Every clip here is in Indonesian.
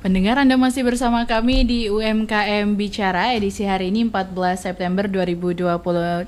Pendengar, Anda masih bersama kami di UMKM Bicara edisi hari ini 14 September 2026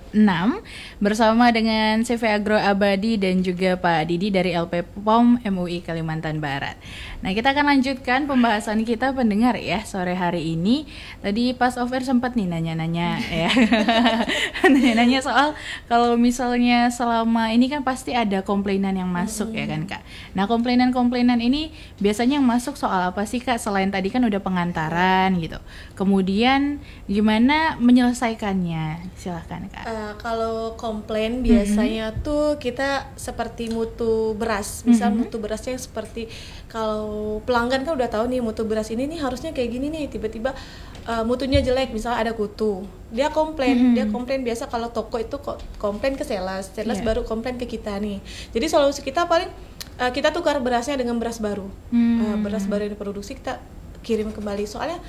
bersama dengan CV Agro Abadi dan juga Pak Didi dari LP POM MUI Kalimantan Barat. Nah, kita akan lanjutkan pembahasan kita pendengar ya sore hari ini. Tadi pas off air sempat nih nanya-nanya ya. Nanya-nanya soal kalau misalnya selama ini kan pasti ada komplainan yang masuk ya kan Kak. Nah, komplainan-komplainan ini biasanya yang masuk soal apa sih Kak? Selain tadi kan udah pengantaran gitu. Kemudian gimana menyelesaikannya? Silahkan Kak. Kalau komplain biasanya tuh kita seperti mutu beras. Misal mutu berasnya seperti kalau pelanggan kan udah tahu nih mutu beras ini nih harusnya kayak gini nih. Tiba-tiba mutunya jelek, misalnya ada kutu. Dia komplain biasa kalau toko itu komplain ke sales baru komplain ke kita nih. Jadi solusi kita paling kita tukar berasnya dengan beras baru. Beras baru yang diproduksi kita kirim kembali. Soalnya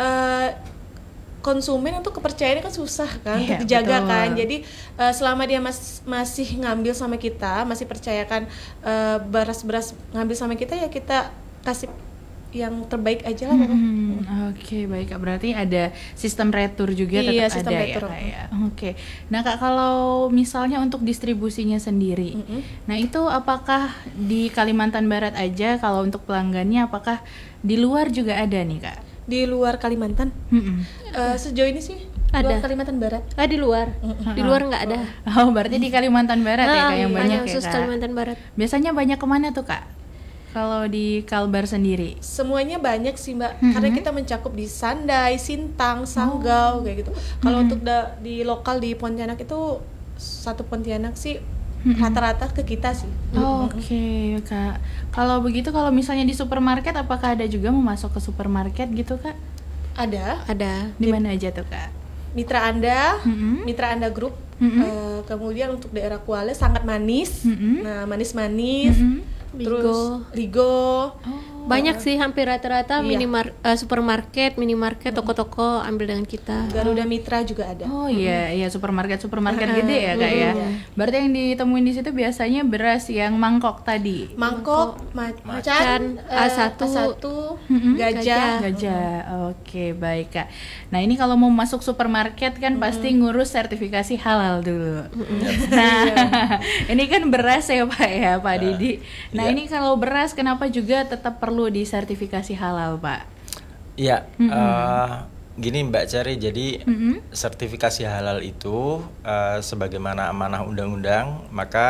konsumen untuk kepercayaannya kan susah kan untuk dijaga betul. Kan. Jadi selama dia masih ngambil sama kita, masih percayakan beras ngambil sama kita, ya kita kasih yang terbaik aja lah. Oke, baik Kak. Berarti ada sistem retur juga tetap sistem ada retur. Ya Kak ya. Oke. Nah Kak, kalau misalnya untuk distribusinya sendiri, nah itu apakah di Kalimantan Barat aja kalau untuk pelanggannya, apakah di luar juga ada nih Kak? Di luar Kalimantan? Sejauh ini sih ada. Luar Kalimantan Barat? Di luar. Di luar nggak ada. Oh, berarti di Kalimantan Barat ya Kak yang banyak ya Kak? Kalimantan Barat. Biasanya banyak kemana tuh Kak? Kalau di Kalbar sendiri? Semuanya banyak sih Mbak, karena kita mencakup di Sandai, Sintang, Sanggau kayak gitu. Kalau untuk di lokal di Pontianak itu satu Pontianak sih rata-rata ke kita sih. Oke, Kak. Kalau begitu, kalau misalnya di supermarket, apakah ada juga mau masuk ke supermarket gitu Kak? Ada. Di mana aja tuh Kak? Mitra Anda Group. Kemudian untuk daerah Kuala sangat manis. Nah, manis-manis. Terus Ligo. Banyak sih, hampir rata-rata supermarket, minimarket, toko-toko ambil dengan kita. Garuda Mitra juga ada. Oh iya, supermarket gede ya Kak ya. Berarti yang ditemuin di situ biasanya beras yang mangkok tadi. Mangkok, macan, A1, gajah. Oke, baik Kak. Nah, ini kalau mau masuk supermarket kan pasti ngurus sertifikasi halal dulu. Nah, ini kan beras ya Pak ya, Pak Didi. Nah, ini kalau beras kenapa juga tetap perlu disertifikasi halal, Pak? Iya, gini Mbak Cari, jadi sertifikasi halal itu sebagaimana amanah undang-undang, maka